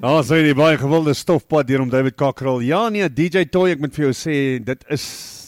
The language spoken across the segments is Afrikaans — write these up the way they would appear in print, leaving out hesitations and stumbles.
Sê die baie gewilde stofpad hier om David Cockrell. Ja nee, DJ Toy, ek moet vir jou sê, dit is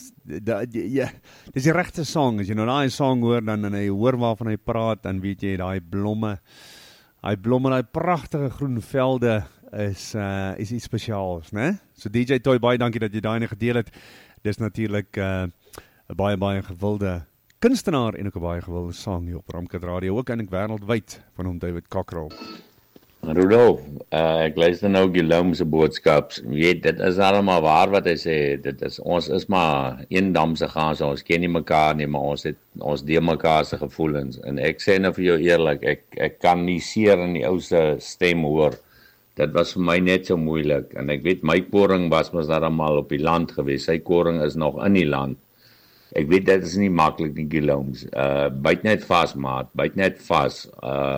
dis die regte song. As jy nou daai song hoor, dan en jy hoor waarvan hy praat, dan weet jy daai blomme, daai pragtige groen velde is iets spesiaals, né? So DJ Toy, baie dankie dat jy daai gedeel het. Dis natuurlik 'n baie gewilde kunstenaar en ook 'n baie gewilde sang hier op Ramkat Radio, ook eintlik wêreldwyd van hom David Cockrell. Rudolf, ek luister nou Guillaume se boodskaps. Weet, dit is allemaal waar wat hy sê. Ons is maar een dam se gaan, so ons ken nie mekaar nie, maar ons deel mekaar se gevoelens. En ek sê nou vir jou eerlik, ek kan nie seer in die ou se stem hoor. Dit was vir my net so moeilik. En ek weet, my koring was daar allemaal op die land gewees. Sy koring is nog in die land. Ek weet, dit is nie maklik nie, Guillaume. Byt net vas, maat. Byt net vas.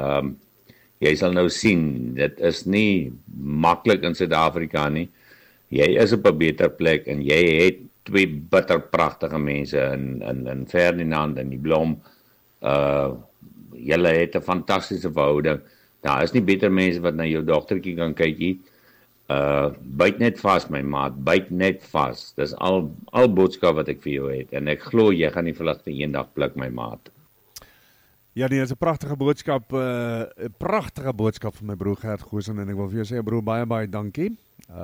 Jy sal nou sien, dit is nie maklik in Suid-Afrika nie. Jy is op 'n beter plek en jy het twee bitter pragtige mense in Ferdinand en die Blom. Julle het 'n fantastiese verhouding. Daar is nie beter mense wat na jou dogtertjie kan kyk nie. Byt net vas, my maat, byt net vas. Dis al boodskap wat ek vir jou het. En ek glo jy gaan die vlugte eendag pluk, my maat. Ja, nee, dit is 'n pragtige boodskap van my broer Gert Goosen, en ek wil vir jou sê, broer, baie dankie.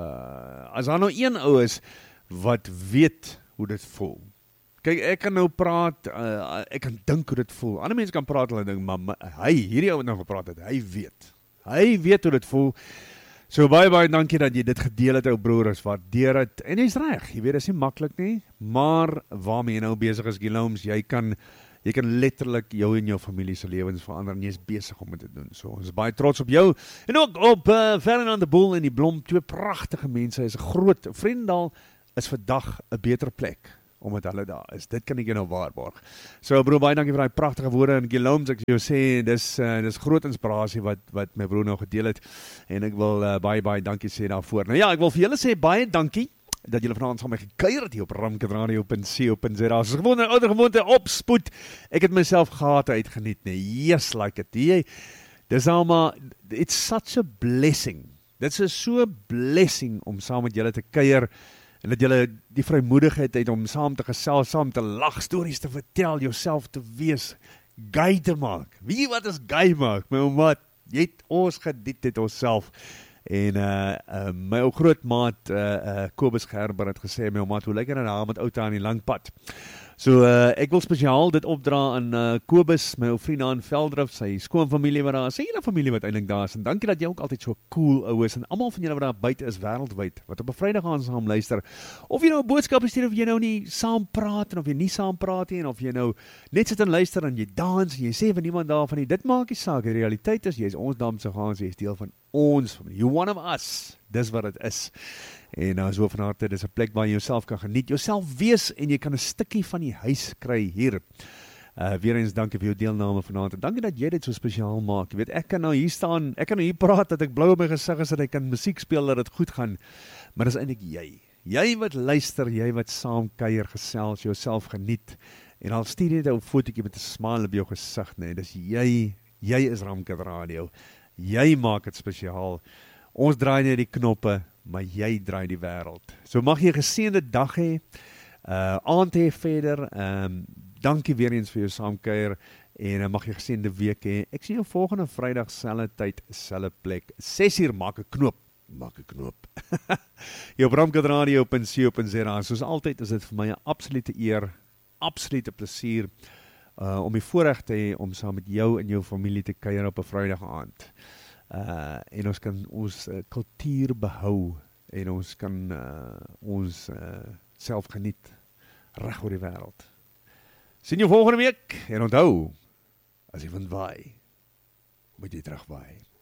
As daar nou een ou is wat weet hoe dit voel. Kyk, ek kan nou praat, ek kan dink hoe dit voel. Ander mense kan praat, hulle dink, maar hierdie ou wat nou gepraat het, hy weet hoe dit voel. So baie dankie dat jy dit gedeel het, ou broer, is waardeer dit. En jy's reg, jy weet, dit is nie maklik nie, maar waarmee jy nou besig is, Guillaume, jy kan letterlik jou en jou familie se lewens verander, en jy is besig om dit te doen. So, ons is baie trots op jou, en ook op Ferdinand de Boel en die Blom, twee pragtige mense, is 'n groot, Vredendal is vandag 'n beter plek, omdat hulle daar is. Dit kan ek jou nou waarborg. So, broer, baie dankie vir die pragtige woorde, en Guillaume, ek jou sê, dis groot inspirasie wat my broer nou gedeel het, en ek wil baie dankie sê daarvoor. Nou ja, ek wil vir julle sê, baie dankie, dat julle vanaand saam met my gekuier het hier op ramkadradio.co.za. Soos gewoonte, ouer gewoonte, opspoed. Ek het myself gehad uitgeniet, nee, yes, like it. Dis allemaal, it's such a blessing. Dit is so 'n blessing om saam met julle te kuier, en dat julle die vrymoedigheid het om saam te gesels, saam te lag, stories te vertel, jouself te wees, gay te maak. Wie wat is gay maak? My ouma, ons gediet het onsself. En my ou groot maat Kobus Gerber het gesê, my maat, hoe lyk dit nou met outa aan die lang pad? So ek wil spesiaal dit opdra aan Kobus, my ou vriend aan Veldrif, sy skoonfamilie wat daar is, sy hele familie wat eintlik daar is, en dankie dat jy ook altyd so cool ou is, en almal van julle wat daar buite is wêreldwyd, wat op 'n Vrydag aan saam luister, of jy nou 'n boodskap stuur, of jy nou nie saam praat, en of jy nie saam praat nie, en of jy nou net sit en luister, en jy dans, en jy sê van niemand daarvan nie, dit maak nie saak, die realiteit is, jy is ons damse gaan, jy is deel van ons, you one of us, dis wat het is. En so van harte, dis 'n plek waar jy jouself kan geniet, jouself wees, en jy kan 'n stukkie van die huis kry hier. Weer eens dankie vir jou deelname vanaand, en dankie dat jy dit so spesiaal maak. Jy weet, ek kan nou hier staan, ek kan nou hier praat, dat ek blou op my gesig is, dat ek kan musiek speel, dat dit goed gaan, maar dis eintlik jy wat luister, jy wat saam kuier, gesels, jouself geniet, en al stuur jy net 'n fotootjie met 'n smile op jou gesig, nee, dis jy is Ramkat Radio, jy maak dit spesiaal. Ons draai net die knoppe, maar jy draai die wêreld. So mag jy 'n geseënde dag hê, aand hê verder, dankie weer eens vir jou saamkuier, en mag jy 'n geseënde week hê. Ek sien jou volgende Vrydag, selfde tyd, selfde plek, 6 uur, maak 'n knoop. Jy op ramkadradio.co.za, soos altyd is dit vir my 'n absolute eer, absolute plesier, om die voorreg te hê om saam met jou en jou familie te kuier op 'n Vrydag aand. En ons kan ons kultuur behou, en ons kan ons self geniet reg oor die wêreld. Sien jou volgende week, en onthou, as jy wind waai, moet jy terugwaai.